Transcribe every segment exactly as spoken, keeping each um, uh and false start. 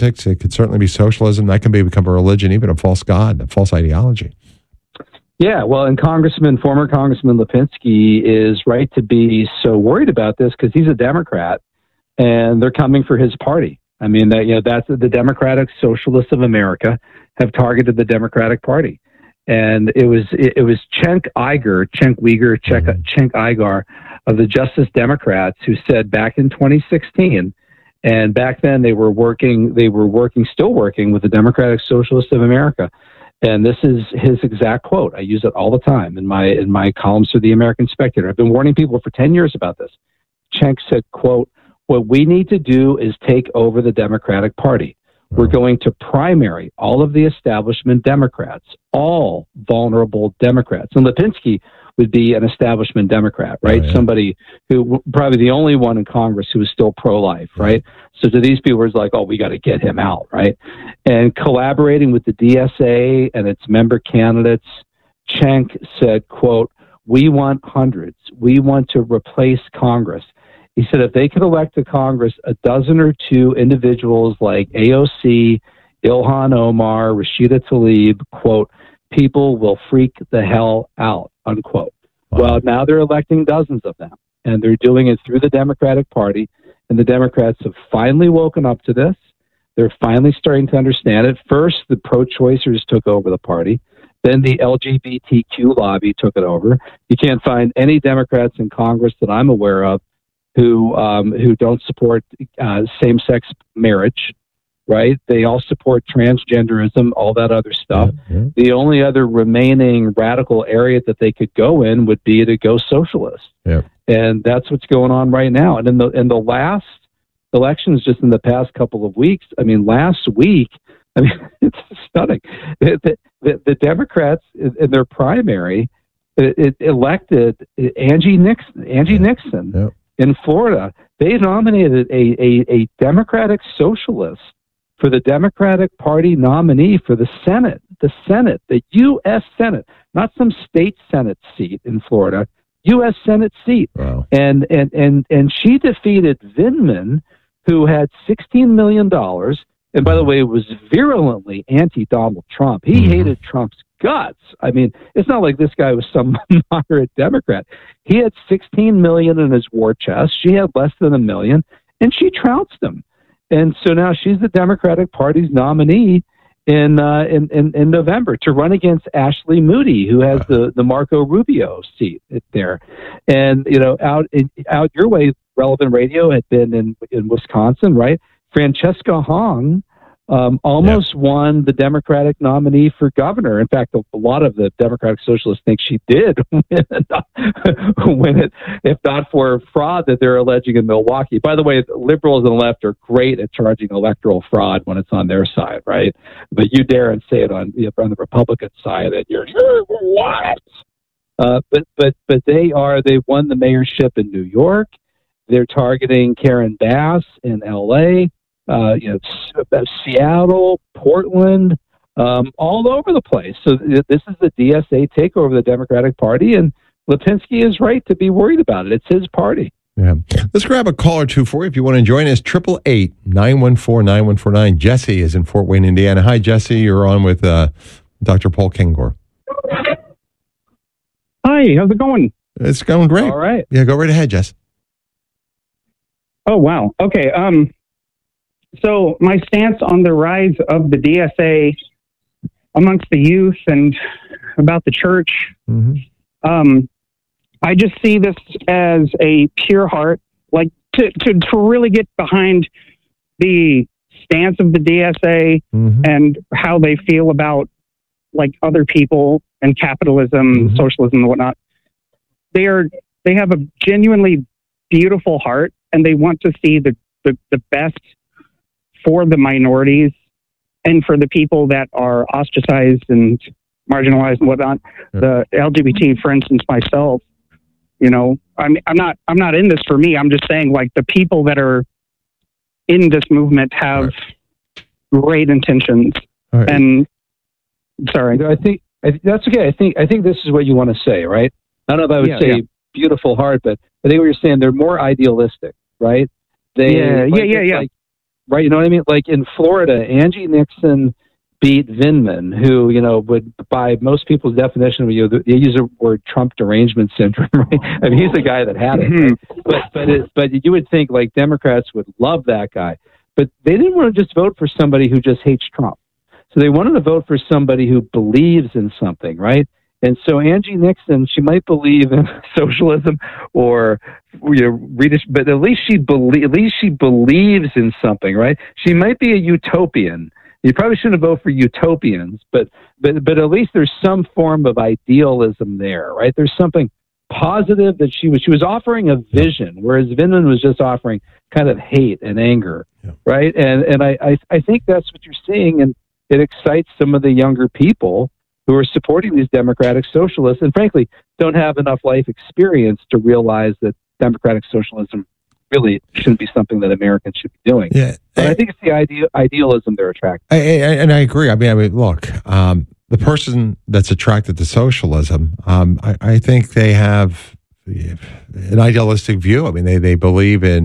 politics. It could certainly be socialism. That can be become a religion, even a false god, a false ideology. Yeah, well, and Congressman, former Congressman Lipinski is right to be so worried about this because he's a Democrat, and they're coming for his party. I mean, that you know, that's the Democratic Socialists of America have targeted the Democratic Party, and it was it, it was Cenk Uygur, Cenk Uygur, Cenk, Cenk Uygur of the Justice Democrats who said back in twenty sixteen, and back then they were working, they were working, still working with the Democratic Socialists of America. And this is his exact quote. I use it all the time in my in my columns for the American Spectator. I've been warning people for ten years about this. Cenk said, quote, "What we need to do is take over the Democratic Party. We're going to primary all of the establishment Democrats, all vulnerable Democrats." And Lipinski would be an establishment Democrat, right? Oh, yeah. Somebody who probably the only one in Congress who is still pro-life, right? So to these people, it's like, oh, we got to get him out, right? And collaborating with the D S A and its member candidates, Cenk said, quote, "We want hundreds. We want to replace Congress." He said if they could elect to Congress a dozen or two individuals like A O C, Ilhan Omar, Rashida Tlaib, quote, "people will freak the hell out," unquote. Wow. Well, now they're electing dozens of them, and they're doing it through the Democratic Party, and the Democrats have finally woken up to this. They're finally starting to understand it. First, the pro-choicers took over the party. Then the L G B T Q lobby took it over. You can't find any Democrats in Congress that I'm aware of who um, who don't support uh, same-sex marriage, right? They all support transgenderism, all that other stuff. Yeah, yeah. The only other remaining radical area that they could go in would be to go socialist. Yeah. And that's what's going on right now. And in the in the last elections, just in the past couple of weeks, I mean, last week, I mean, it's stunning. The, the, the Democrats in their primary it, it elected Angie Nixon, Angie yeah. Nixon. Yeah. In Florida. They nominated a, a, a Democratic socialist for the Democratic Party nominee for the Senate, the Senate, the U S Senate, not some state Senate seat in Florida, U S Senate seat. Wow. And, and, and, and she defeated Vindman, who had sixteen million dollars, and by the way, was virulently anti-Donald Trump. He mm-hmm. hated Trump's guts. I mean, it's not like this guy was some moderate Democrat. He had sixteen million in his war chest. She had less than a million, and she trounced him. And so now she's the Democratic Party's nominee in uh, in, in in November to run against Ashley Moody, who has the the Marco Rubio seat there. And you know, out in, out your way, Relevant Radio had been in in Wisconsin, right? Francesca Hong um, almost yep. won the Democratic nominee for governor. In fact, a, a lot of the Democratic Socialists think she did win it, win it, if not for fraud that they're alleging in Milwaukee. By the way, the liberals and the left are great at charging electoral fraud when it's on their side, right? But you dare and say it on, you know, on the Republican side, and you're, you're what? Uh, but but but they are. They won the mayorship in New York. They're targeting Karen Bass in L A. Uh, you know, Seattle, Portland, um, all over the place. So th- this is the D S A takeover of the Democratic Party, and Lipinski is right to be worried about it. It's his party. Yeah. Let's grab a call or two for you if you want to join us. Triple eight nine one four nine one four nine. Jesse is in Fort Wayne, Indiana. Hi, Jesse. You're on with uh, Doctor Paul Kengor. Hi. How's it going? It's going great. All right. Yeah, go right ahead, Jess. Oh wow. Okay. Um. So my stance on the rise of the D S A amongst the youth and about the church, mm-hmm. um, I just see this as a pure heart, like to, to, to really get behind the stance of the D S A mm-hmm. and how they feel about like other people and capitalism, mm-hmm. socialism and whatnot. They are, they have a genuinely beautiful heart, and they want to see the, the, the best for the minorities and for the people that are ostracized and marginalized and whatnot. Yeah. The L G B T, for instance, myself, you know, I'm, I'm not, I'm not in this for me. I'm just saying, like, the people that are in this movement have right. great intentions. Right. And sorry, I think I, that's okay. I think, I think this is what you want to say, right? I don't know if I would yeah, say yeah. beautiful heart, but I think what you're saying, they're more idealistic, right? They, yeah, like, yeah, yeah, yeah. Like, right? You know what I mean? Like in Florida, Angie Nixon beat Vindman, who, you know, would, by most people's definition, you know, they use the word Trump derangement syndrome, right? I mean, he's the guy that had it. Right? But but it, but you would think like Democrats would love that guy, but they didn't want to just vote for somebody who just hates Trump. So they wanted to vote for somebody who believes in something, right? And so Angie Nixon, she might believe in socialism or, you know, Swedish, but at least she believe, at least she believes in something, right? She might be a utopian. You probably shouldn't vote for utopians, but but but at least there's some form of idealism there, right? There's something positive that she was she was offering a vision, whereas Vindman was just offering kind of hate and anger, yeah. right? And and I, I I think that's what you're seeing, and it excites some of the younger people who are supporting these democratic socialists, and frankly don't have enough life experience to realize that democratic socialism really shouldn't be something that Americans should be doing. Yeah, but I think it's the ide- idealism they're attracted to. I, I, and I agree. I mean, I mean, look, um, the person that's attracted to socialism, um, I, I think they have an idealistic view. I mean, they, they believe in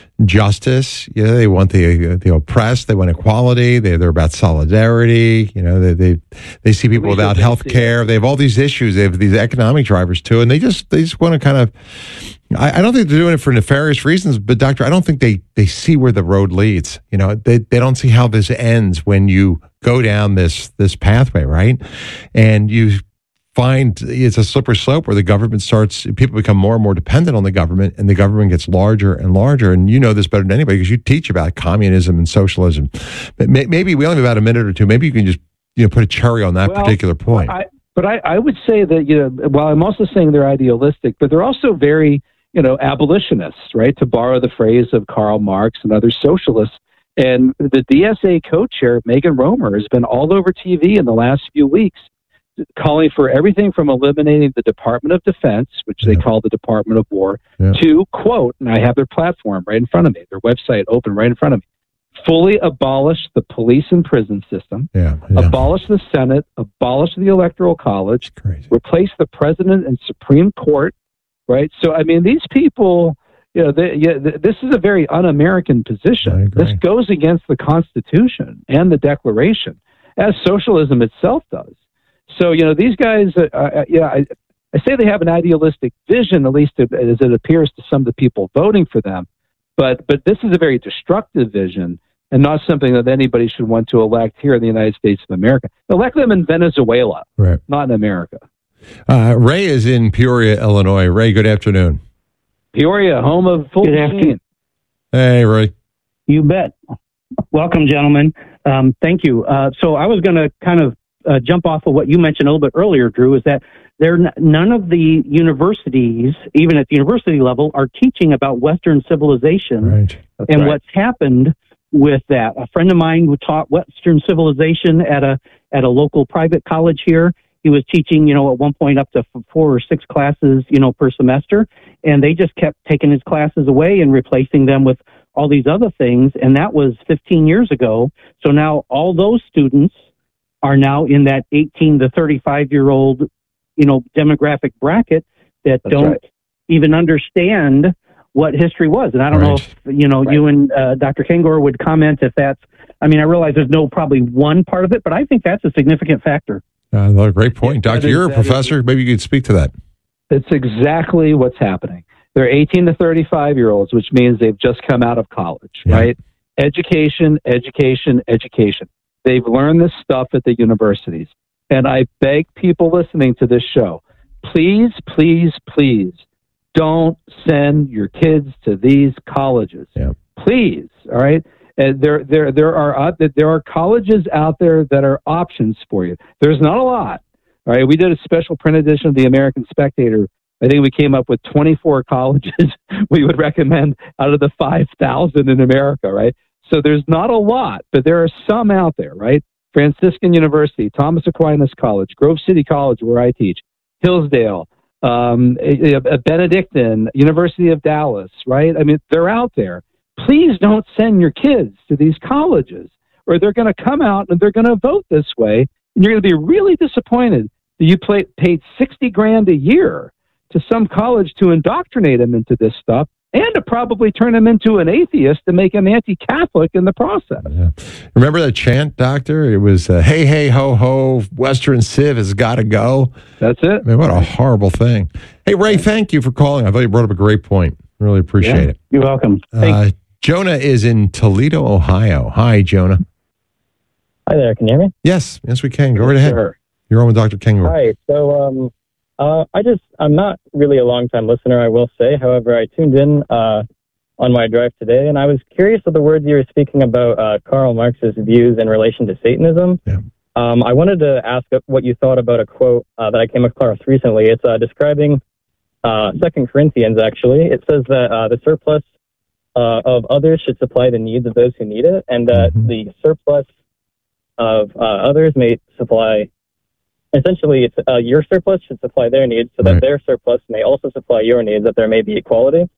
justice. You know, they want the the oppressed. They want equality. They they're about solidarity. You know, they they, they see people without health care. They have all these issues. They have these economic drivers too, and they just they just want to kind of. I, I don't think they're doing it for nefarious reasons, but Doctor, I don't think they they see where the road leads. You know, they they don't see how this ends when you go down this this pathway, right? And you find it's a slippery slope where the government starts, people become more and more dependent on the government, and the government gets larger and larger. And you know this better than anybody because you teach about communism and socialism. But may, maybe we only have about a minute or two. Maybe you can just you know put a cherry on that well, particular point. I, but I, I would say that you know, while I'm also saying they're idealistic, but they're also very you know abolitionists, right? To borrow the phrase of Karl Marx and other socialists. And the D S A co-chair, Megan Romer, has been all over T V in the last few weeks, calling for everything from eliminating the Department of Defense, which yeah. they call the Department of War, yeah. to, quote, and I have their platform right in front of me, their website open right in front of me, fully abolish the police and prison system, yeah, yeah. abolish the Senate, abolish the Electoral College, replace the President and Supreme Court, right? So, I mean, these people, you know, they, yeah, this is a very un-American position. This goes against the Constitution and the Declaration, as socialism itself does. So, you know, these guys, uh, uh, yeah, I, I say they have an idealistic vision, at least as it appears to some of the people voting for them. But but this is a very destructive vision and not something that anybody should want to elect here in the United States of America. Elect them in Venezuela, right. not in America. Uh, Ray is in Peoria, Illinois. Ray, good afternoon. Peoria, home of full Good afternoon. Hey, Ray. You bet. Welcome, gentlemen. Um, thank you. Uh, so I was going to kind of Uh, jump off of what you mentioned a little bit earlier, Drew, is that there n- none of the universities, even at the university level, are teaching about Western civilization right. and right. what's happened with that. A friend of mine who taught Western civilization at a at a local private college here. He was teaching, you know, at one point up to four or six classes, you know, per semester, and they just kept taking his classes away and replacing them with all these other things, and that was fifteen years ago. So now all those students are now in that eighteen to thirty-five year old, you know, demographic bracket that That's don't right. even understand what history was. And I don't right. know if, you know, right. you and uh, Doctor Kengor would comment if that's, I mean, I realize there's no probably one part of it, but I think that's a significant factor. Uh, great point. Yeah, Doctor, is, you're a professor. Is, Maybe you could speak to that. It's exactly what's happening. They're eighteen to thirty-five year olds, which means they've just come out of college, yeah. right? Education, education, education. They've learned this stuff at the universities. And I beg people listening to this show, please, please, please don't send your kids to these colleges. Yeah. Please, all right? And there, there, there are uh, there are colleges out there that are options for you. There's not a lot. All right, we did a special print edition of the American Spectator. I think we came up with twenty-four colleges we would recommend out of the five thousand in America, right? So there's not a lot, but there are some out there, right? Franciscan University, Thomas Aquinas College, Grove City College, where I teach, Hillsdale, um, a, a Benedictine, University of Dallas, right? I mean, they're out there. Please don't send your kids to these colleges, or they're going to come out and they're going to vote this way, and you're going to be really disappointed that you play, paid sixty grand a year to some college to indoctrinate them into this stuff, and to probably turn him into an atheist to make him anti-Catholic in the process. Yeah. Remember that chant, Doctor? It was, uh, hey, hey, ho, ho, Western Civ has got to go. That's it. I mean, what a horrible thing. Hey, Ray, thank you for calling. I thought you brought up a great point. Really appreciate Yeah, it. You're welcome. Uh, Jonah is in Toledo, Ohio. Hi, Jonah. Hi there. Can you hear me? Yes, yes, we can. Go right ahead. Sure. You're on with Doctor Kengor. Hi. So, um, uh, I just, I'm not really a long-time listener, I will say. However, I tuned in uh, on my drive today, and I was curious of the words you were speaking about uh, Karl Marx's views in relation to Satanism. Yeah. Um, I wanted to ask what you thought about a quote uh, that I came across recently. It's uh, describing uh, Second Corinthians, actually. It says that uh, the surplus uh, of others should supply the needs of those who need it, and that Mhm. the surplus of uh, others may supply, essentially, it's, uh, your surplus should supply their needs so that Right. their surplus may also supply your needs, that there may be equality.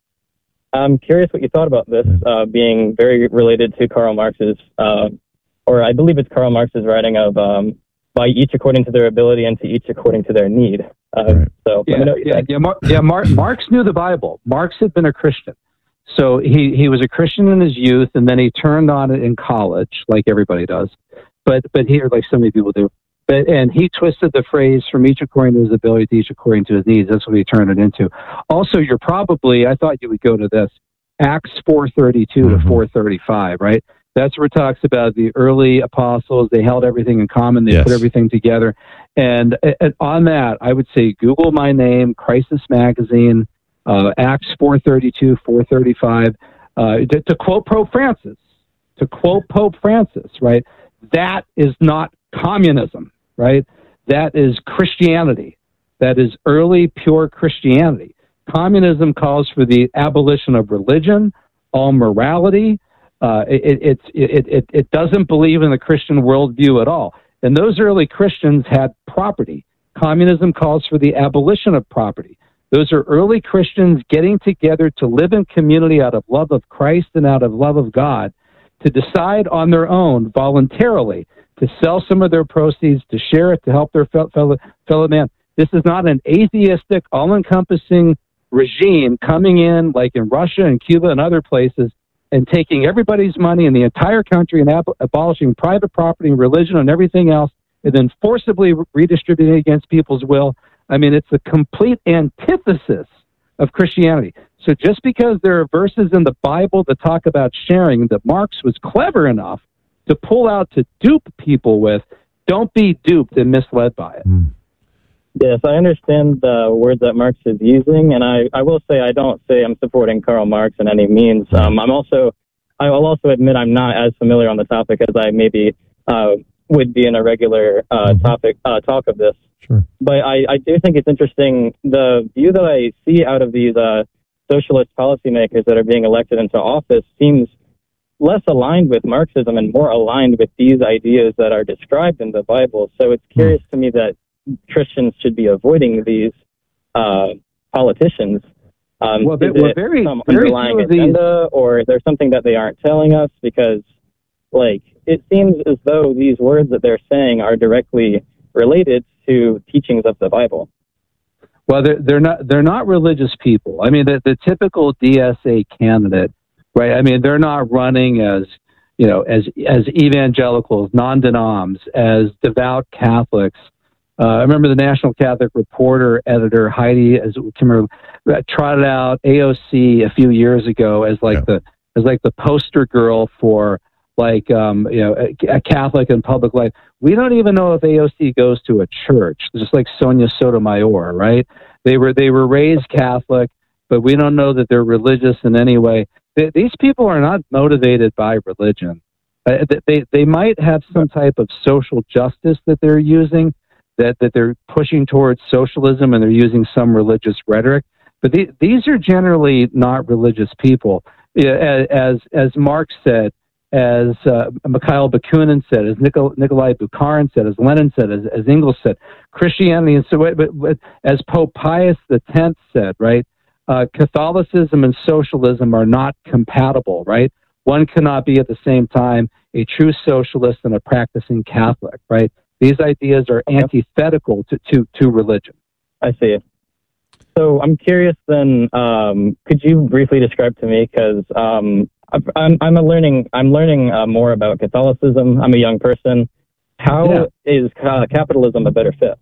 I'm curious what you thought about this, uh, being very related to Karl Marx's, uh, or I believe it's Karl Marx's writing of um, by each according to their ability and to each according to their need. Uh, Right. So let Yeah, me know what you yeah, think. yeah, Mar- yeah Mar- Marx knew the Bible. Marx had been a Christian. So he, he was a Christian in his youth, and then he turned on it in college, like everybody does. But but here, like so many people do. But and he twisted the phrase from each according to his ability to each according to his needs. That's what he turned it into. Also, you're probably, I thought you would go to this, Acts four thirty-two Mhm. to four thirty-five, right? That's where it talks about the early apostles. They held everything in common. They Yes. put everything together. And, and on that, I would say Google my name, Crisis Magazine, uh, Acts four thirty-two, four thirty-five. Uh, to, to quote Pope Francis, to quote Pope Francis, right? That is not communism, right? That is Christianity. That is early, pure Christianity. Communism calls for the abolition of religion, all morality. Uh, it, it, it, it, it doesn't believe in the Christian worldview at all. And those early Christians had property. Communism calls for the abolition of property. Those are early Christians getting together to live in community out of love of Christ and out of love of God, to decide on their own voluntarily to sell some of their proceeds, to share it, to help their fellow, fellow man. This is not an atheistic, all-encompassing regime coming in like in Russia and Cuba and other places and taking everybody's money in the entire country and ab- abolishing private property and religion and everything else and then forcibly redistributing it against people's will. I mean, it's the complete antithesis of Christianity. So just because there are verses in the Bible that talk about sharing that Marx was clever enough to pull out to dupe people with, don't be duped and misled by it. Mm. Yes, I understand the words that Marx is using, and I, I will say I don't say I'm supporting Karl Marx in any means. Um, I'm also, I will also admit I'm not as familiar on the topic as I maybe uh, would be in a regular uh, Mhm. topic uh, talk of this. Sure. But I, I do think it's interesting, the view that I see out of these uh, socialist policymakers that are being elected into office seems less aligned with Marxism and more aligned with these ideas that are described in the Bible. So it's curious to me that Christians should be avoiding these uh, politicians. Um, Well, is well, it very- some very underlying few of these- agenda, or is there something that they aren't telling us? Because, like, it seems as though these words that they're saying are directly related to teachings of the Bible. Well, they're, they're not they're not religious people. I mean, the, the typical D S A candidate, right? I mean, they're not running as you know as as evangelicals, non-denoms, as devout Catholics. Uh, I remember the National Catholic Reporter editor Heidi, as Kimmer, trotted out A O C a few years ago as like Yeah. the as like the poster girl for like um, you know a, a Catholic in public life. We don't even know if A O C goes to a church, just like Sonia Sotomayor, right? They were they were raised Catholic, but we don't know that they're religious in any way. They, these people are not motivated by religion. Uh, they they might have some type of social justice that they're using, that that they're pushing towards socialism, and they're using some religious rhetoric. But the, these are generally not religious people. Yeah, as as Marx said, as uh, Mikhail Bakunin said, as Nikol, Nikolai Bukharin said, as Lenin said, as, as Engels said, Christianity, and so, but, but as Pope Pius the Tenth said, right, uh, Catholicism and socialism are not compatible, right? One cannot be at the same time a true socialist and a practicing Catholic, right? These ideas are antithetical to, to, to religion. I see. so I'm curious then, um, could you briefly describe to me, because um, I'm, I'm a learning, I'm learning uh, more about Catholicism. I'm a young person. How yeah. is uh, capitalism a better fit?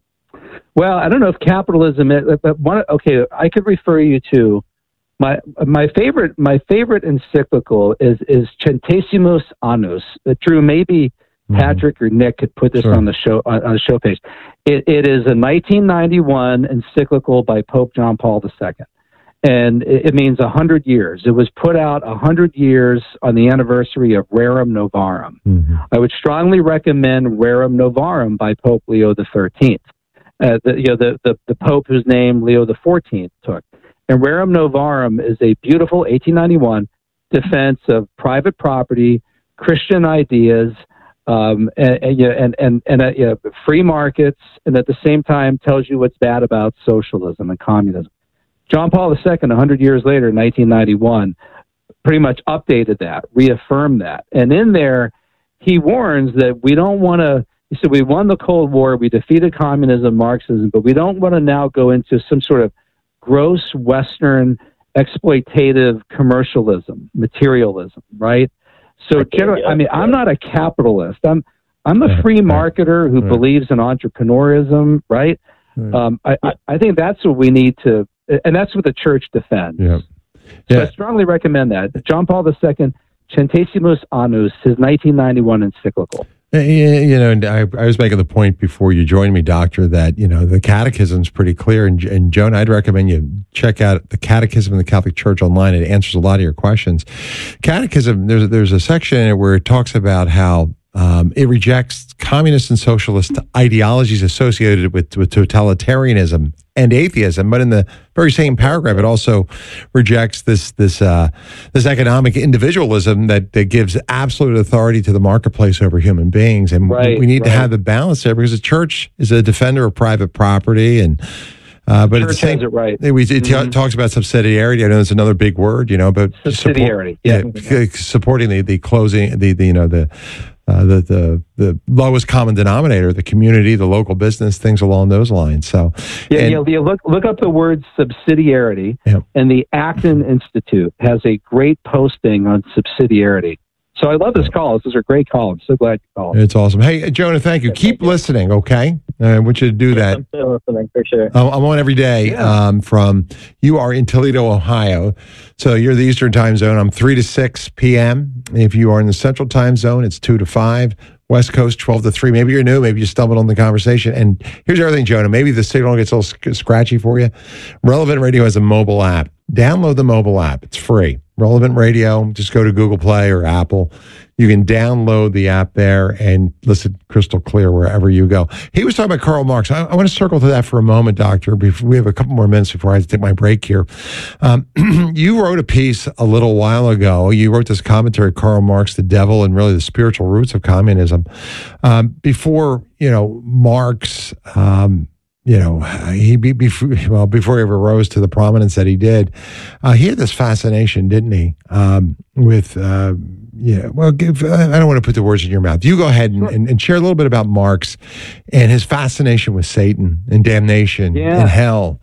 Well, I don't know if capitalism is, but one, okay, I could refer you to my my favorite my favorite encyclical is is Centesimus Annus. Drew, maybe Patrick or Nick could put this sure. on the show on, on the show page. It, it is a nineteen ninety-one encyclical by Pope John Paul the Second, and it, it means a hundred years. It was put out a hundred years on the anniversary of Rerum Novarum. Mm-hmm. I would strongly recommend Rerum Novarum by Pope Leo the Thirteenth. Uh, the, you know, the, the the Pope whose name Leo the Fourteenth took. And Rerum Novarum is a beautiful eighteen ninety-one defense of private property, Christian ideas, um, and and and and, and uh, you know, free markets, and at the same time tells you what's bad about socialism and communism. John Paul the Second, a hundred years later, nineteen ninety-one, pretty much updated that, reaffirmed that, and in there he warns that we don't want to. He said, we won the Cold War, we defeated communism, Marxism, but we don't want to now go into some sort of gross Western exploitative commercialism, materialism, right? So, generally, I mean, I'm not a capitalist. I'm I'm a free marketer who right. believes in entrepreneurism, right? right. Um, I, I, I think that's what we need to, and that's what the church defends. Yeah. Yeah. So I strongly recommend that. John Paul the Second, Centesimus Annus, his nineteen ninety-one encyclical. You know, and I, I was making the point before you joined me, Doctor, that, you know, the catechism's pretty clear. And, and Joan, I'd recommend you check out the Catechism of the Catholic Church online. It answers a lot of your questions. Catechism, there's, there's a section in it where it talks about how um, it rejects communist and socialist ideologies associated with, with totalitarianism and atheism. But in the very same paragraph, it also rejects this this uh, this economic individualism that, that gives absolute authority to the marketplace over human beings. And right, we need right. to have the balance there, because the church is a defender of private property, and uh, but the at the same, it right. it, it mm-hmm. talks about subsidiarity. I know it's another big word, you know, but subsidiarity, support, yeah, yeah. supporting the the closing the, the you know the. Uh, the, the the lowest common denominator, the community, the local business, things along those lines. So, yeah, and, yeah, yeah look look up the word subsidiarity, yeah. and the Acton Institute has a great posting on subsidiarity. So I love this call. This is a great call. I'm so glad you called. It's awesome. Hey, Jonah, thank you. Keep listening, okay? I want you to do that. I'm still listening, for sure. I'm on every day yeah. um, from, you are in Toledo, Ohio. So you're the Eastern time zone. I'm three to six p.m. If you are in the Central time zone, it's two to five. West Coast, twelve to three. Maybe you're new. Maybe you stumbled on the conversation. And here's everything, Jonah. Maybe the signal gets a little scratchy for you. Relevant Radio has a mobile app. Download the mobile app. It's free. Relevant Radio. Just go to Google Play or Apple. You can download the app there and listen crystal clear wherever you go. He was talking about Karl Marx. I, I want to circle to that for a moment, Doctor. Before, we have a couple more minutes before I have to take my break here. Um, you wrote a piece a little while ago. You wrote this commentary, Karl Marx, the Devil, and really the spiritual roots of communism. Um, before, you know, Marx... Um, You know, he before well before he ever rose to the prominence that he did, uh, he had this fascination, didn't he? Um, with uh, yeah, well, give, I don't want to put the words in your mouth. You go ahead and, and, and share a little bit about Marx and his fascination with Satan and damnation yeah. and hell.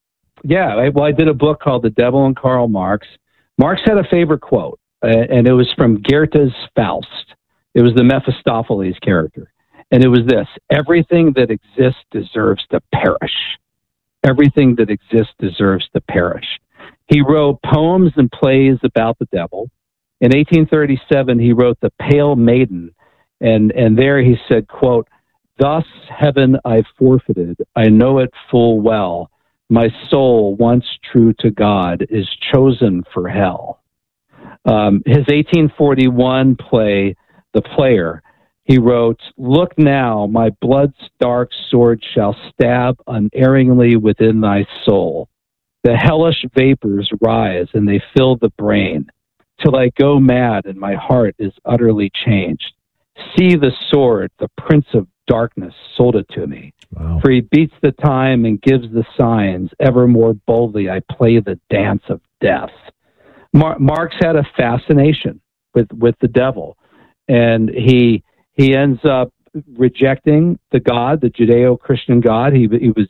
Yeah, I, well, I did a book called The Devil and Karl Marx. Marx had a favorite quote, uh, and it was from Goethe's Faust. It was the Mephistopheles character. And it was this: everything that exists deserves to perish. Everything that exists deserves to perish. He wrote poems and plays about the devil. In eighteen thirty-seven, he wrote The Pale Maiden. And, and there he said, quote, "Thus heaven I forfeited. I know it full well. My soul, once true to God, is chosen for hell." Um, his eighteen forty-one play, The Player, he wrote, "Look now, my blood's dark sword shall stab unerringly within thy soul. The hellish vapors rise and they fill the brain, till I go mad and my heart is utterly changed. See the sword, the prince of darkness sold it to me. Wow. For he beats the time and gives the signs. Ever more boldly I play the dance of death." Mar- Marx had a fascination with, with the devil, and he... He ends up rejecting the God, the Judeo-Christian God. He, he was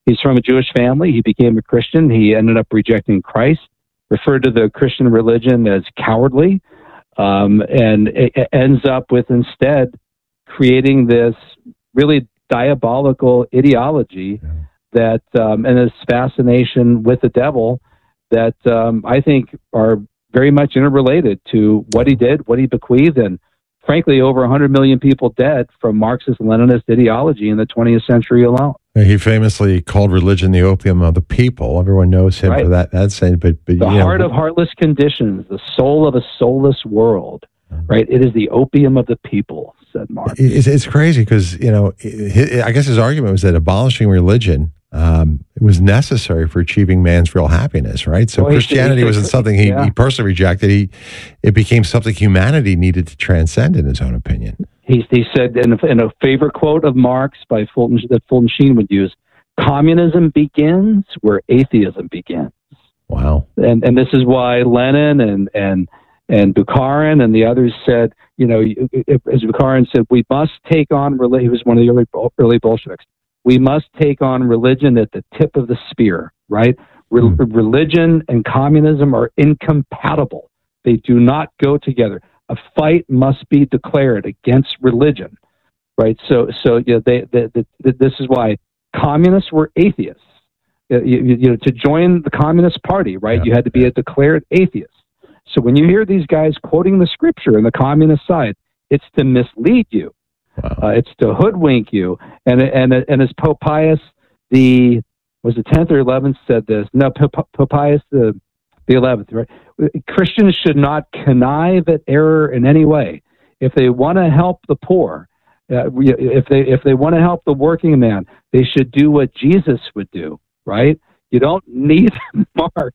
He's from a Jewish family. He became a Christian. He ended up rejecting Christ, referred to the Christian religion as cowardly, um, and it, it ends up with instead creating this really diabolical ideology yeah. that um, and this fascination with the devil that um, I think are very much interrelated to what he did, what he bequeathed, and frankly, over one hundred million people dead from Marxist-Leninist ideology in the twentieth century alone. He famously called religion the opium of the people. Everyone knows him right. for that. That's saying, but, but the you heart know, of heartless conditions, the soul of a soulless world. Uh-huh. Right? It is the opium of the people, said Marx. It's, it's crazy because you know, his, I guess his argument was that abolishing religion um, was necessary for achieving man's real happiness. Right? So well, Christianity wasn't something he, yeah. he personally rejected. He it became something humanity needed to transcend, in his own opinion. He, he said in a, in a favorite quote of Marx by Fulton, that Fulton Sheen would use, communism begins where atheism begins. Wow. And and this is why Lenin and, and, and Bukharin and the others said, you know, as Bukharin said, we must take on, he was one of the early, early Bolsheviks, we must take on religion at the tip of the spear, right? Re- mm. Religion and communism are incompatible. They do not go together. A fight must be declared against religion, right? So, so you know, they, they, they, this is why communists were atheists. You, you, you know, to join the Communist Party, right, yeah. you had to be a declared atheist. So when you hear these guys quoting the scripture on the communist side, it's to mislead you. Wow. Uh, it's to hoodwink you. And and and as Pope Pius the was the tenth or eleventh said this. No, Pope, Pope Pius the the eleventh, right? Christians should not connive at error in any way. If they want to help the poor, uh, if they if they want to help the working man, they should do what Jesus would do, right? You don't need Marx.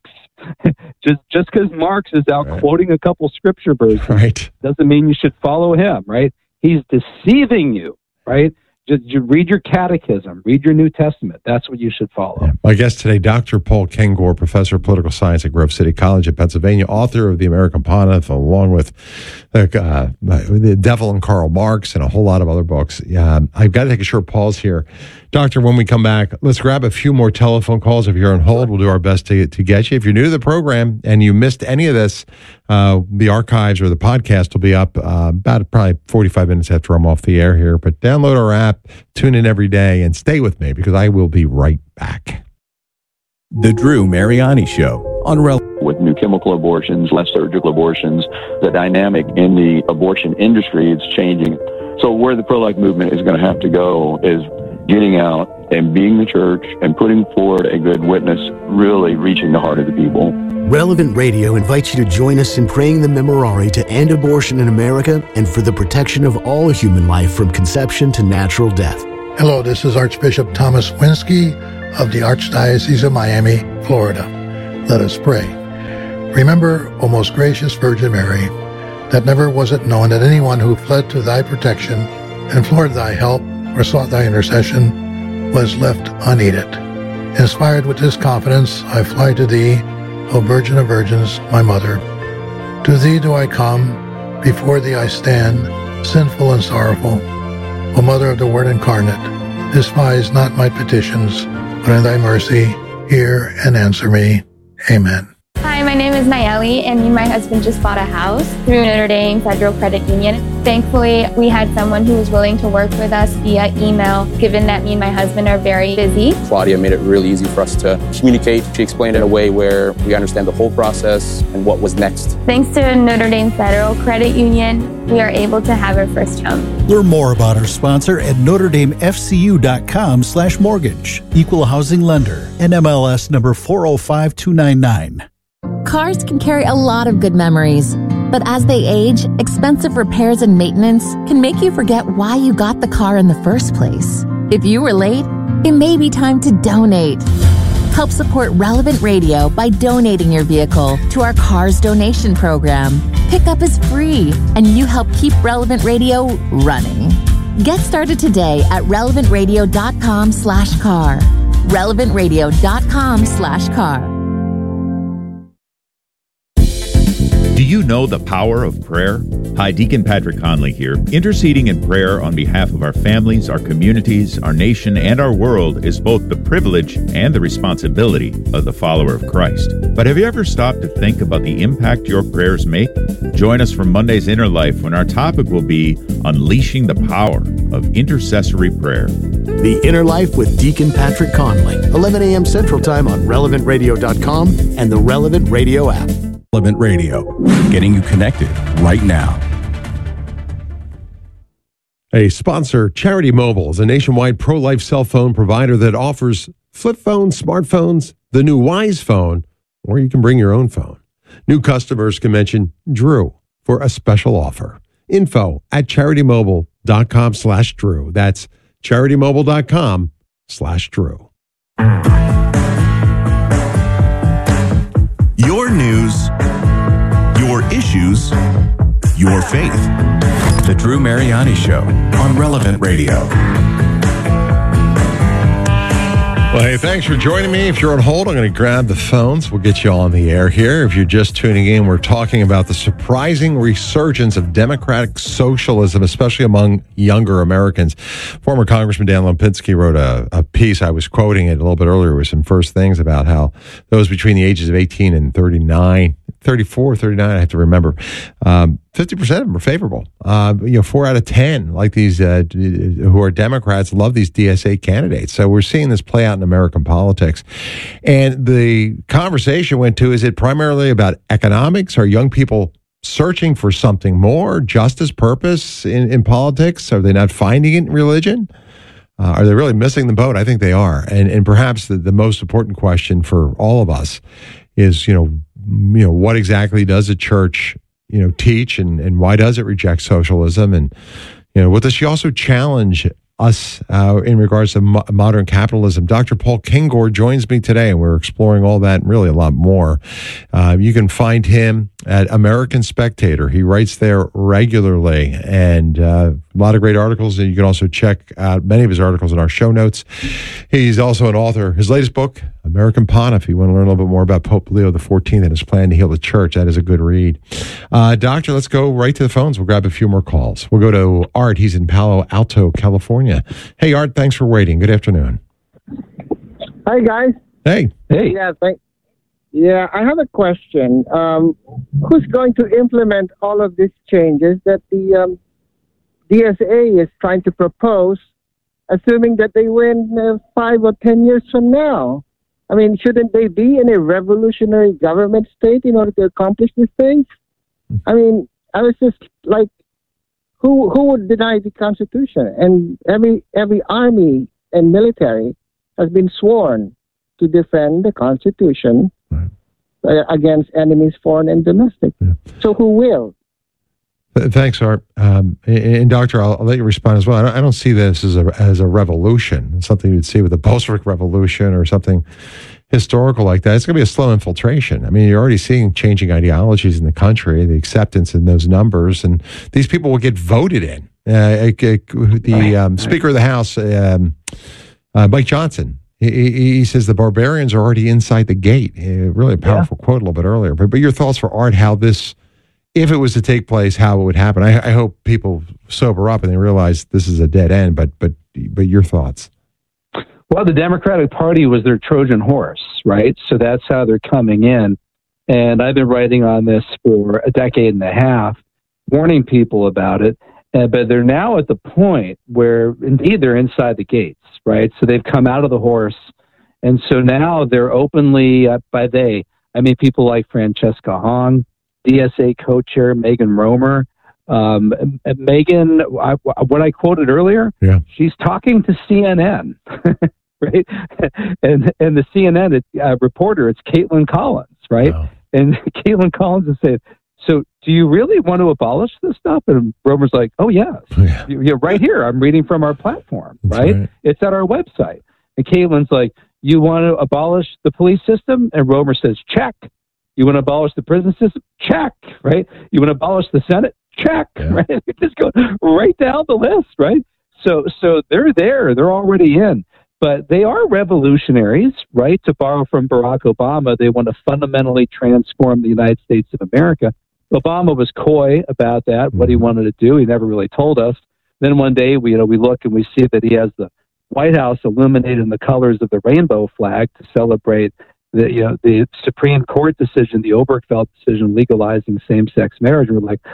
just just because Marx is out right. quoting a couple scripture verses right. doesn't mean you should follow him, right? He's deceiving you, right? Just you read your catechism, read your New Testament. That's what you should follow. Yeah. My guest today, Doctor Paul Kengor, professor of political science at Grove City College of Pennsylvania, author of The American Pontiff, along with uh, The Devil and Karl Marx and a whole lot of other books. Yeah, I've got to take a short pause here. Doctor, when we come back, let's grab a few more telephone calls. If you're on hold, we'll do our best to, to get you. If you're new to the program and you missed any of this, uh, the archives or the podcast will be up uh, about probably forty-five minutes after I'm off the air here. But download our app, tune in every day, and stay with me because I will be right back. The Drew Mariani Show on Rel. With new chemical abortions, less surgical abortions, the dynamic in the abortion industry is changing. So where the pro-life movement is going to have to go is getting out and being the church and putting forward a good witness, really reaching the heart of the people. Relevant Radio invites you to join us in praying the Memorare to end abortion in America and for the protection of all human life from conception to natural death. Hello, this is Archbishop Thomas Winsky of the Archdiocese of Miami, Florida. Let us pray. Remember, O most gracious Virgin Mary, that never was it known that anyone who fled to thy protection, implored thy help, or sought thy intercession, was left unaided. Inspired with this confidence, I fly to thee, O Virgin of Virgins, my Mother. To thee do I come, before thee I stand, sinful and sorrowful. O Mother of the Word incarnate, despise not my petitions, but in thy mercy, hear and answer me. Amen. Hi, my name is Nayeli, and me and my husband just bought a house through Notre Dame Federal Credit Union. Thankfully, we had someone who was willing to work with us via email, given that me and my husband are very busy. Claudia made it really easy for us to communicate. She explained it in a way where we understand the whole process and what was next. Thanks to Notre Dame Federal Credit Union, we are able to have our first home. Learn more about our sponsor at notre dame f c u dot com slash mortgage. Equal housing lender. N M L S number four oh five two nine nine. Cars can carry a lot of good memories, but as they age, expensive repairs and maintenance can make you forget why you got the car in the first place. If you were late, it may be time to donate. Help support Relevant Radio by donating your vehicle to our Cars Donation Program. Pickup is free, and you help keep Relevant Radio running. Get started today at relevant radio dot com slash car. relevant radio dot com slash car. Do you know the power of prayer? Hi, Deacon Patrick Conley here. Interceding in prayer on behalf of our families, our communities, our nation, and our world is both the privilege and the responsibility of the follower of Christ. But have you ever stopped to think about the impact your prayers make? Join us for Monday's Inner Life when our topic will be Unleashing the Power of Intercessory Prayer. The Inner Life with Deacon Patrick Conley, eleven a.m. Central Time on relevant radio dot com and the Relevant Radio app. Relevant Radio, getting you connected right now. A sponsor, Charity Mobile, is a nationwide pro-life cell phone provider that offers flip phones, smartphones, the new Wise phone, or you can bring your own phone. New customers can mention Drew for a special offer. Info at charitymobile.com slash Drew. That's charitymobile.com slash Drew. Your news, your issues, your faith. The Drew Mariani Show on Relevant Radio. Well, hey, thanks for joining me. If you're on hold, I'm going to grab the phones. We'll get you on the air here. If you're just tuning in, we're talking about the surprising resurgence of democratic socialism, especially among younger Americans. Former Congressman Dan Lipinski wrote a, a piece. I was quoting it a little bit earlier with some first things about how those between the ages of eighteen and thirty-nine, thirty-four, thirty-nine, I have to remember, um, fifty percent of them are favorable. Uh, you know, four out of ten, like these uh, who are Democrats, love these D S A candidates. So we're seeing this play out in American politics. And the conversation went to, is it primarily about economics? Are young people searching for something more, justice, purpose in, in politics? Are they not finding it in religion? Uh, are they really missing the boat? I think they are. And, and perhaps the, the most important question for all of us is, you know, you know, what exactly does the church, you know, teach, and, and why does it reject socialism? And, you know, what does she also challenge us uh, in regards to mo- modern capitalism? Doctor Paul Kengor joins me today, and we're exploring all that and really a lot more. Uh, you can find him at American Spectator. He writes there regularly, and uh, a lot of great articles. And you can also check out many of his articles in our show notes. He's also an author. His latest book, American Pontiff. If you want to learn a little bit more about Pope Leo the fourteenth and his plan to heal the church, that is a good read. Uh, doctor, let's go right to the phones. We'll grab a few more calls. We'll go to Art. He's in Palo Alto, California. Hey, Art, thanks for waiting. Good afternoon. Hi, guys. Hey. Hey. Yeah, thank, yeah, I have a question. Um, who's going to implement all of these changes that the um, D S A is trying to propose, assuming that they win uh, five or ten years from now? I mean, shouldn't they be in a revolutionary government state in order to accomplish these things? I mean, I was just like, who who would deny the Constitution? And every every army and military has been sworn to defend the Constitution right. uh, against enemies, foreign and domestic. Yeah. So who will? Thanks, Art. Um, and, and Doctor, I'll, I'll let you respond as well. I don't, I don't see this as a as a revolution, something you'd see with the Bolshevik Revolution or something historical like that. It's going to be a slow infiltration. I mean, you're already seeing changing ideologies in the country, the acceptance in those numbers, and these people will get voted in. Uh, the um, Speaker of the House, um, uh, Mike Johnson, he, he says the barbarians are already inside the gate. Uh, really a powerful yeah. quote a little bit earlier. But, but your thoughts for Art, how this, if it was to take place, how it would happen? I, I hope people sober up and they realize this is a dead end, but but but your thoughts. Well, the Democratic Party was their Trojan horse, right? So that's how they're coming in. And I've been writing on this for a decade and a half, warning people about it. Uh, but they're now at the point where, indeed, they're inside the gates, right? So they've come out of the horse. And so now they're openly, uh, by they, I mean people like Francesca Hong, D S A co-chair Megan Romer. Um, Megan, I, what I quoted earlier, yeah. she's talking to C N N, right? And and the C N N uh, reporter, it's Caitlin Collins, right? Wow. And Caitlin Collins is saying, so do you really want to abolish this stuff? And Romer's like, oh, yes. Yeah. You're right here. I'm reading from our platform, right? right? It's at our website. And Caitlin's like, you want to abolish the police system? And Romer says, check. You want to abolish the prison system? Check, right? You want to abolish the Senate? Check, yeah. right? Just go right down the list, right? So, so they're there. They're already in. But they are revolutionaries, right? To borrow from Barack Obama, they want to fundamentally transform the United States of America. Obama was coy about that, what he wanted to do. He never really told us. Then one day, we, you know, we look and we see that he has the White House illuminated in the colors of the rainbow flag to celebrate the, you know, the Supreme Court decision, the Obergefell decision legalizing same-sex marriage. We're like,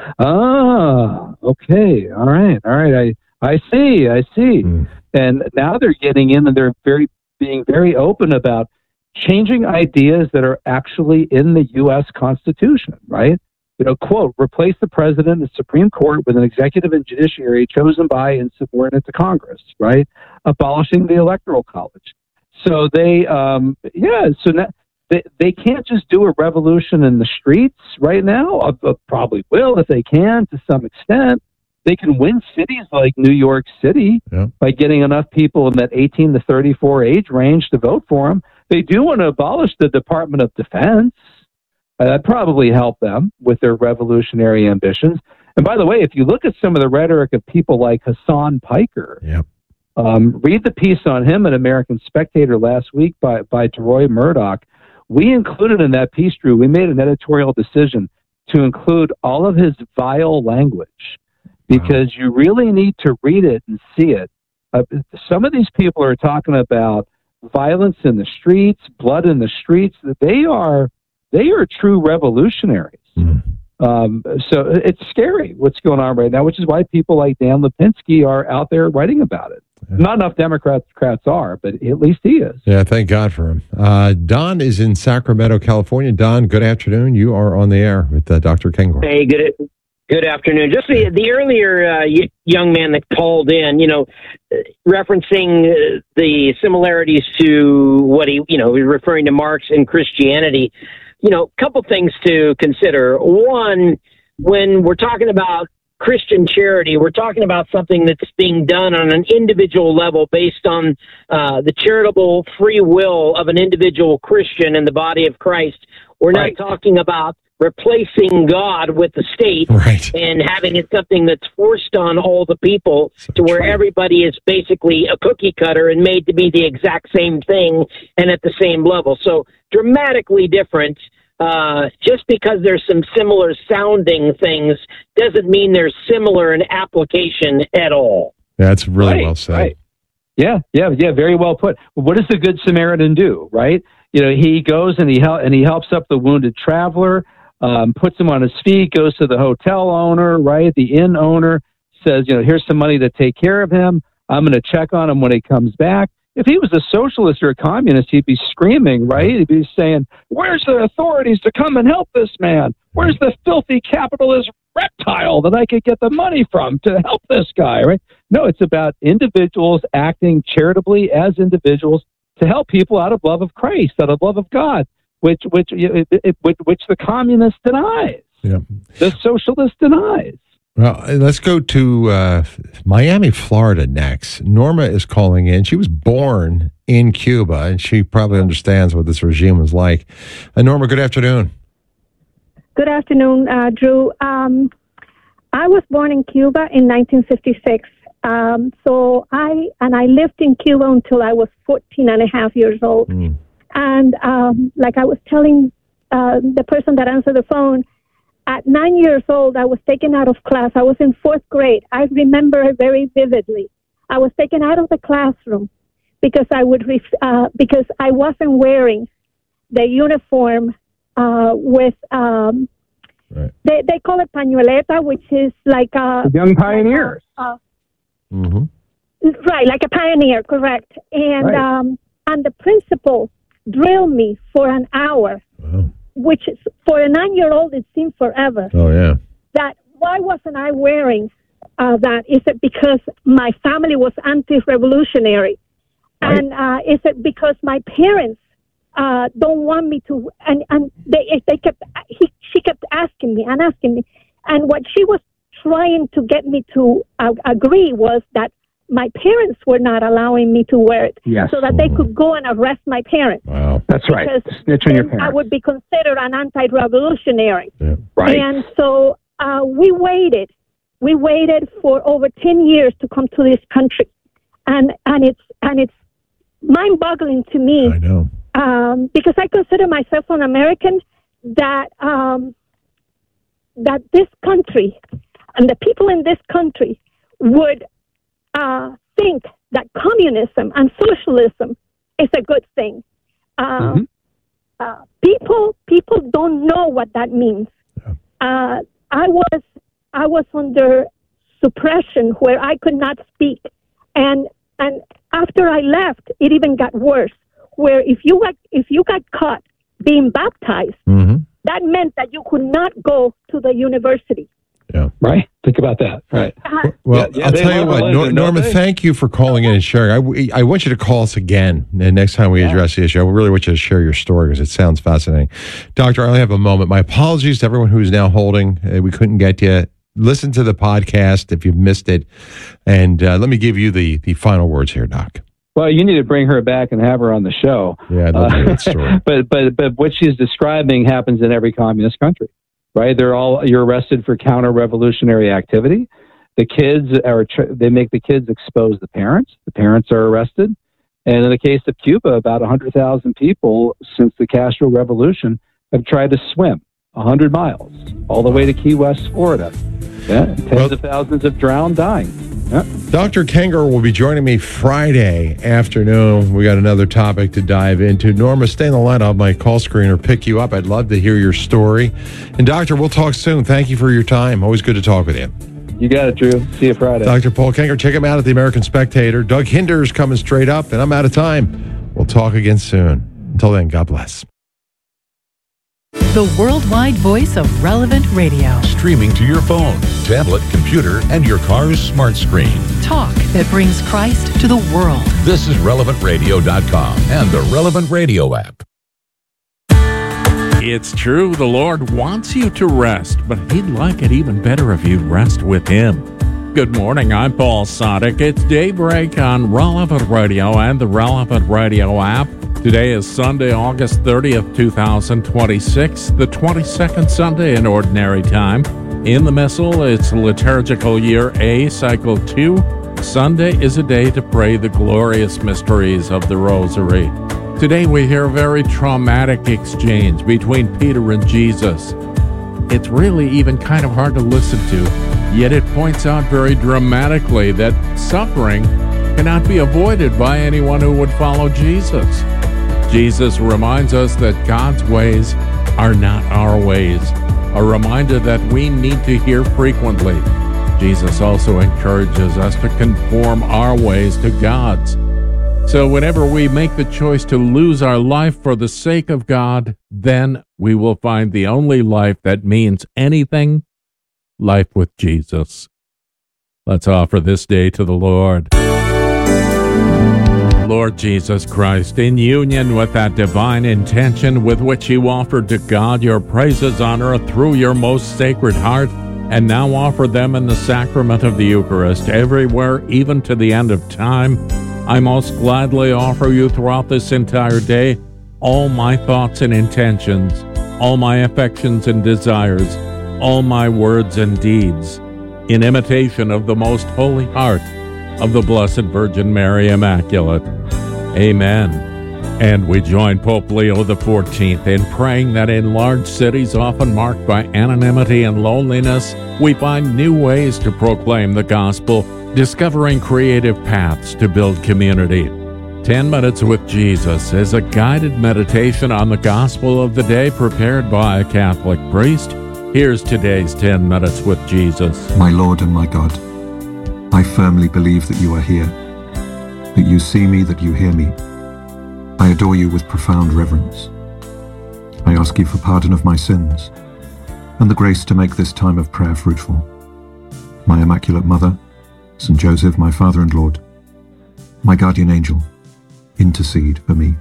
ah, okay, all right, all right, I, I see, I see. Mm. And now they're getting in and they're very being very open about changing ideas that are actually in the U S Constitution, right? You know, quote, replace the president and the Supreme Court with an executive and judiciary chosen by and subordinate to Congress, right? Abolishing the Electoral College. So they, um, yeah, so now they, they can't just do a revolution in the streets right now. Uh, probably will if they can to some extent. They can win cities like New York City yeah. by getting enough people in that eighteen to thirty-four age range to vote for them. They do want to abolish the Department of Defense. Uh, that probably help them with their revolutionary ambitions. And by the way, if you look at some of the rhetoric of people like Hassan Piker, yep. um, read the piece on him in American Spectator last week by, by Deroy Murdoch. We included in that piece, Drew, we made an editorial decision to include all of his vile language because wow. you really need to read it and see it. Uh, some of these people are talking about violence in the streets, blood in the streets. They are they are true revolutionaries. Mm. Um, so it's scary what's going on right now, which is why people like Dan Lipinski are out there writing about it. Yeah. Not enough Democrats are, but at least he is. Yeah, thank God for him. Uh, Don is in Sacramento, California. Don, good afternoon. You are on the air with uh, Doctor Kengor. Hey, good Good afternoon. Just the, the earlier uh, y- young man that called in, you know, referencing uh, the similarities to what he, you know, referring to Marx and Christianity. You know, a couple things to consider. One, when we're talking about Christian charity, we're talking about something that's being done on an individual level based on uh, the charitable free will of an individual Christian in the body of Christ. We're not right. talking about replacing God with the state right. and having it something that's forced on all the people so to where true. everybody is basically a cookie cutter and made to be the exact same thing and at the same level. So dramatically different. Uh, just because there's some similar sounding things doesn't mean they're similar in application at all. That's really right, well said. Right. Yeah, yeah, yeah, very well put. What does the Good Samaritan do, right? You know, he goes and he, hel- and he helps up the wounded traveler, um, puts him on his feet, goes to the hotel owner, right? The inn owner says, you know, here's some money to take care of him. I'm going to check on him when he comes back. If he was a socialist or a communist, he'd be screaming, right? He'd be saying, where's the authorities to come and help this man? Where's the filthy capitalist reptile that I could get the money from to help this guy, right? No, it's about individuals acting charitably as individuals to help people out of love of Christ, out of love of God, which which it, it, which, which the communist denies, yeah. the socialist denies. Well, let's go to uh, Miami, Florida next. Norma is calling in. She was born in Cuba, and she probably understands what this regime was like. Uh, Norma, good afternoon. Good afternoon, uh, Drew. Um, I was born in Cuba in nineteen fifty-six. Um, so I and I lived in Cuba until I was fourteen and a half years old. Mm. And um, like I was telling uh, the person that answered the phone, at nine years old, I was taken out of class. I was in fourth grade. I remember it very vividly. I was taken out of the classroom because I would ref- uh, because I wasn't wearing the uniform uh, with um, right. they they call it pañueleta, which is like a young pioneers. Like a, uh, mm-hmm. Right, like a pioneer, correct. And right. um, and the principal drilled me for an hour. Wow. Which is, for a nine-year-old, it seemed forever. Oh, yeah. That why wasn't I wearing uh, that? Is it because my family was anti-revolutionary? Right. And uh, is it because my parents uh, don't want me to? And, and they they kept he, she kept asking me and asking me. And what she was trying to get me to uh, agree was that my parents were not allowing me to wear it, yes. so that they could go and arrest my parents. Wow, that's right. Because snitch on your parents. I would be considered an anti-revolutionary. Yeah. Right. And so uh, we waited. We waited for over ten years to come to this country, and and it's and it's mind-boggling to me. I know um, because I consider myself an American. That um, that this country and the people in this country would uh, think that communism and socialism is a good thing. Uh, mm-hmm. uh, people people don't know what that means. Yeah. Uh, I was I was under suppression where I could not speak, and and after I left, it even got worse. Where if you got if you got caught being baptized, mm-hmm. that meant that you could not go to the university. Yeah. Right. Think about that. Right. Uh, well, yeah, yeah, I'll tell you what, Nor- Norma, thank you for calling in and sharing. I, I want you to call us again the next time we yeah. address the issue. I really want you to share your story because it sounds fascinating. Doctor, I only have a moment. My apologies to everyone who's now holding. Uh, we couldn't get you. Listen to the podcast if you've missed it. And uh, let me give you the, the final words here, Doc. Well, you need to bring her back and have her on the show. Yeah, I'd love to hear that story. but, but, but what she's describing happens in every communist country. Right, they're all you're arrested for counter-revolutionary activity. The kids are they make the kids expose the parents. The parents are arrested, and in the case of Cuba, about a hundred thousand people since the Castro Revolution have tried to swim a hundred miles all the way to Key West, Florida. Yeah, tens well, of thousands have drowned, dying. Yeah. Doctor Kenger will be joining me Friday afternoon. We got another topic to dive into. Norma, stay on the line. I'll have my call screener pick you up. I'd love to hear your story. And Doctor, we'll talk soon. Thank you for your time. Always good to talk with you. You got it, Drew. See you Friday. Doctor Paul Kenger, check him out at the American Spectator. Doug Hinder's coming straight up, and I'm out of time. We'll talk again soon. Until then, God bless. The worldwide voice of Relevant Radio. Streaming to your phone, tablet, computer, and your car's smart screen. Talk that brings Christ to the world. This is relevant radio dot com and the Relevant Radio app. It's true, the Lord wants you to rest, but He'd like it even better if you'd rest with Him. Good morning, I'm Paul Sadek. It's Daybreak on Relevant Radio and the Relevant Radio app. Today is Sunday, August thirtieth, twenty twenty-six, the twenty-second Sunday in Ordinary Time. In the Missal, it's Liturgical Year A, Cycle two. Sunday is a day to pray the glorious mysteries of the Rosary. Today we hear a very traumatic exchange between Peter and Jesus. It's really even kind of hard to listen to, yet it points out very dramatically that suffering cannot be avoided by anyone who would follow Jesus. Jesus reminds us that God's ways are not our ways, a reminder that we need to hear frequently. Jesus also encourages us to conform our ways to God's. So whenever we make the choice to lose our life for the sake of God, then we will find the only life that means anything, life with Jesus. Let's offer this day to the Lord. Lord Jesus Christ, in union with that divine intention with which you offered to God your praises on earth through your most sacred heart, and now offer them in the sacrament of the Eucharist everywhere, even to the end of time, I most gladly offer you throughout this entire day all my thoughts and intentions, all my affections and desires, all my words and deeds, in imitation of the most holy heart of the Blessed Virgin Mary Immaculate. Amen. And we join Pope Leo the fourteenth in praying that in large cities often marked by anonymity and loneliness, we find new ways to proclaim the gospel, discovering creative paths to build community. Ten Minutes with Jesus is a guided meditation on the gospel of the day prepared by a Catholic priest. Here's today's Ten Minutes with Jesus. My Lord and my God, I firmly believe that you are here, that you see me, that you hear me. I adore you with profound reverence. I ask you for pardon of my sins and the grace to make this time of prayer fruitful. My Immaculate Mother, Saint Joseph, my Father and Lord, my guardian angel, intercede for me.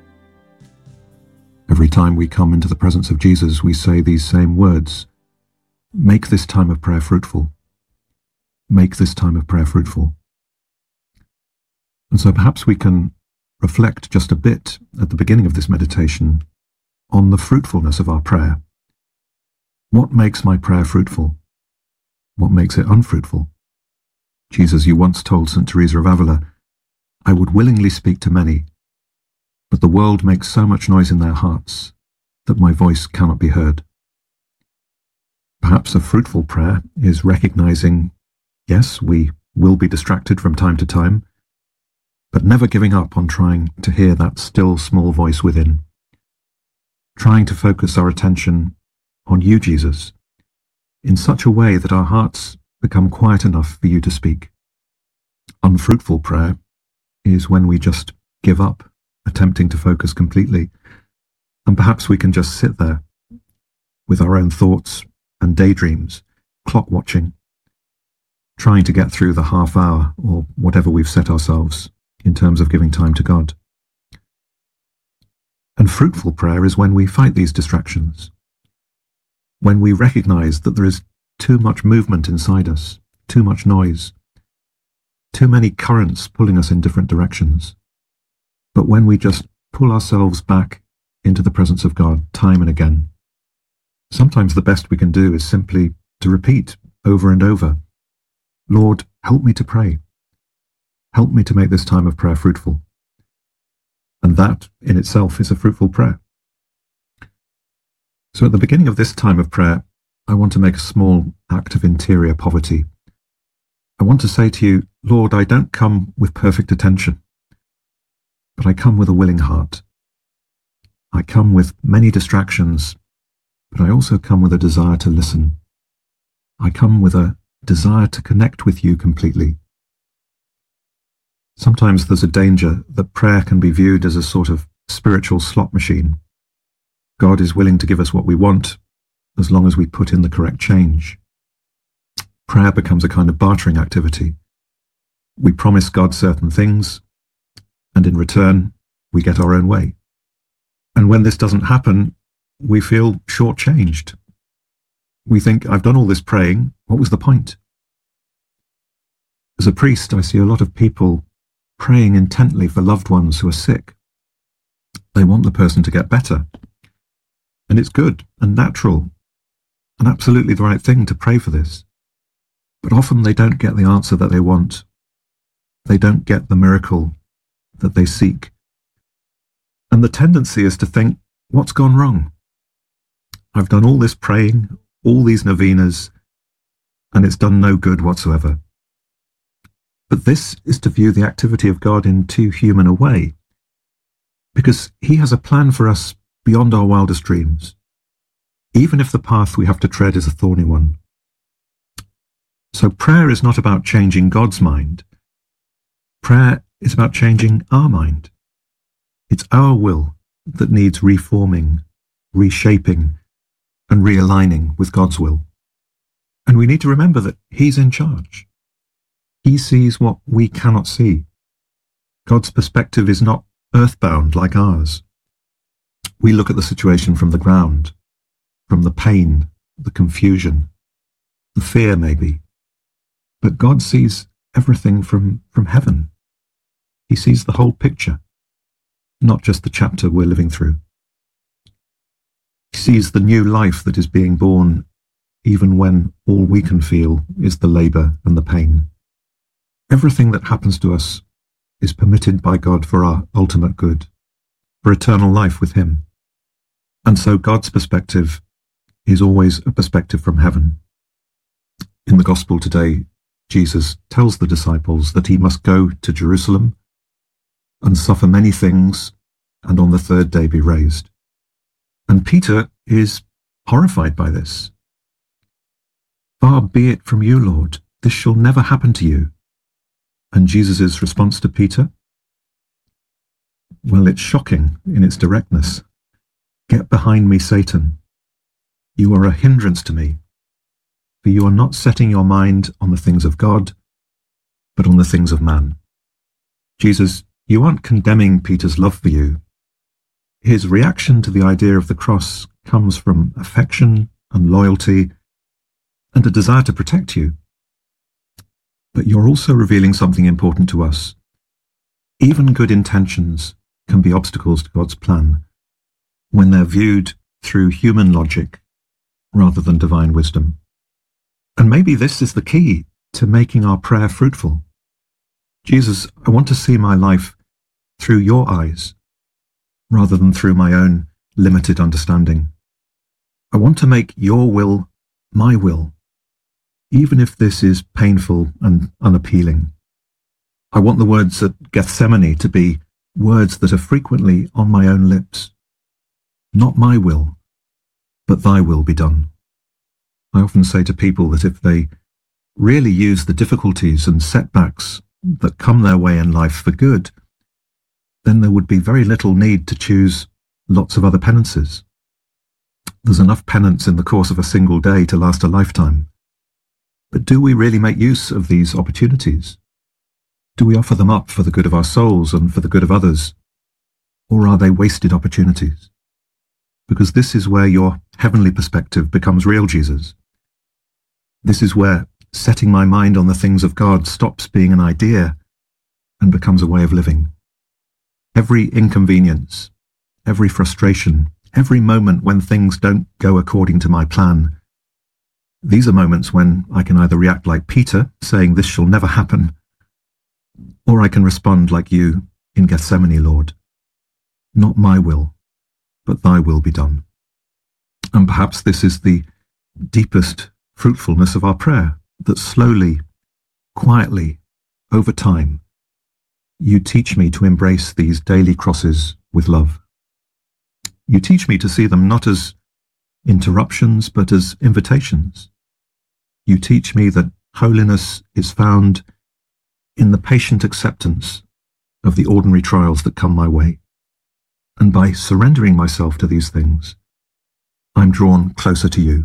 Every time we come into the presence of Jesus, we say these same words: make this time of prayer fruitful. Make this time of prayer fruitful. And so perhaps we can reflect just a bit at the beginning of this meditation on the fruitfulness of our prayer. What makes my prayer fruitful? What makes it unfruitful? Jesus, you once told Saint Teresa of Avila, I would willingly speak to many, but the world makes so much noise in their hearts that my voice cannot be heard. Perhaps a fruitful prayer is recognizing, yes, we will be distracted from time to time, but never giving up on trying to hear that still small voice within. Trying to focus our attention on you, Jesus, in such a way that our hearts become quiet enough for you to speak. Unfruitful prayer is when we just give up attempting to focus completely, and perhaps we can just sit there with our own thoughts and daydreams, clock watching, trying to get through the half hour or whatever we've set ourselves in terms of giving time to God. And fruitful prayer is when we fight these distractions, when we recognize that there is too much movement inside us, too much noise, too many currents pulling us in different directions. But when we just pull ourselves back into the presence of God time and again, sometimes the best we can do is simply to repeat over and over, Lord, help me to pray. Help me to make this time of prayer fruitful. And that in itself is a fruitful prayer. So at the beginning of this time of prayer, I want to make a small act of interior poverty. I want to say to you, Lord, I don't come with perfect attention, but I come with a willing heart. I come with many distractions, but I also come with a desire to listen. I come with a desire to connect with you completely. Sometimes there's a danger that prayer can be viewed as a sort of spiritual slot machine. God is willing to give us what we want as long as we put in the correct change. Prayer becomes a kind of bartering activity. We promise God certain things, and in return, we get our own way. And when this doesn't happen, we feel shortchanged. We think, I've done all this praying, what was the point? As a priest, I see a lot of people praying intently for loved ones who are sick. They want the person to get better. And it's good and natural and absolutely the right thing to pray for this. But often they don't get the answer that they want. They don't get the miracle that they seek. And the tendency is to think, what's gone wrong? I've done all this praying, all these novenas, and it's done no good whatsoever. But this is to view the activity of God in too human a way, because he has a plan for us beyond our wildest dreams, even if the path we have to tread is a thorny one. So prayer is not about changing God's mind. Prayer is about changing our mind. It's our will that needs reforming, reshaping, and realigning with God's will. And we need to remember that he's in charge. He sees what we cannot see. God's perspective is not earthbound like ours. We look at the situation from the ground, from the pain, the confusion, the fear maybe. But God sees everything from, from heaven. He sees the whole picture, not just the chapter we're living through. He sees the new life that is being born, even when all we can feel is the labor and the pain. Everything that happens to us is permitted by God for our ultimate good, for eternal life with him. And so God's perspective is always a perspective from heaven. In the gospel today, Jesus tells the disciples that he must go to Jerusalem and suffer many things, and on the third day be raised. And Peter is horrified by this. Far be it from you, Lord, this shall never happen to you. And Jesus' response to Peter? Well, it's shocking in its directness. Get behind me, Satan. You are a hindrance to me, for you are not setting your mind on the things of God, but on the things of man. Jesus, you aren't condemning Peter's love for you. His reaction to the idea of the cross comes from affection and loyalty and a desire to protect you. But you're also revealing something important to us. Even good intentions can be obstacles to God's plan when they're viewed through human logic rather than divine wisdom. And maybe this is the key to making our prayer fruitful. Jesus, I want to see my life through your eyes rather than through my own limited understanding. I want to make your will my will, even if this is painful and unappealing. I want the words at Gethsemane to be words that are frequently on my own lips. Not my will, but thy will be done. I often say to people that if they really use the difficulties and setbacks that come their way in life for good, then there would be very little need to choose lots of other penances. There's enough penance in the course of a single day to last a lifetime. But do we really make use of these opportunities? Do we offer them up for the good of our souls and for the good of others? Or are they wasted opportunities? Because this is where your heavenly perspective becomes real, Jesus. This is where setting my mind on the things of God stops being an idea and becomes a way of living. Every inconvenience, every frustration, every moment when things don't go according to my plan, these are moments when I can either react like Peter, saying this shall never happen, or I can respond like you in Gethsemane, Lord. Not my will, but thy will be done. And perhaps this is the deepest fruitfulness of our prayer, that slowly, quietly, over time, you teach me to embrace these daily crosses with love. You teach me to see them not as interruptions, but as invitations. You teach me that holiness is found in the patient acceptance of the ordinary trials that come my way. And by surrendering myself to these things, I'm drawn closer to you.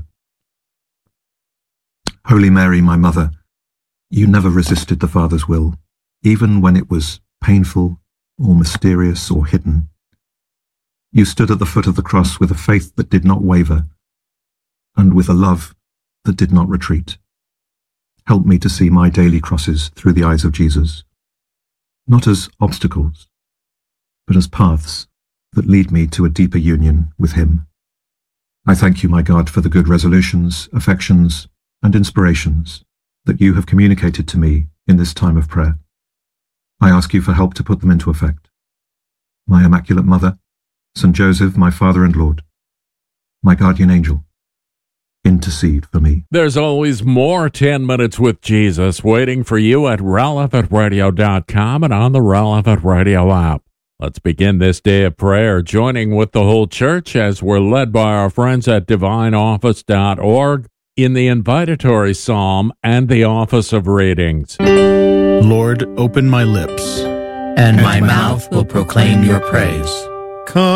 Holy Mary, my mother, you never resisted the Father's will, even when it was painful or mysterious or hidden. You stood at the foot of the cross with a faith that did not waver, and with a love that did not retreat. Help me to see my daily crosses through the eyes of Jesus, not as obstacles, but as paths that lead me to a deeper union with him. I thank you, my God, for the good resolutions, affections, and inspirations that you have communicated to me in this time of prayer. I ask you for help to put them into effect. My Immaculate Mother, Saint Joseph, my Father and Lord, my guardian angel, intercede for me. There's always more ten minutes with Jesus waiting for you at relevant radio dot com and on the Relevant Radio app. Let's begin this day of prayer, joining with the whole church as we're led by our friends at divine office dot org in the invitatory psalm and the office of readings. Lord, open my lips, and my mouth will proclaim your praise. Come.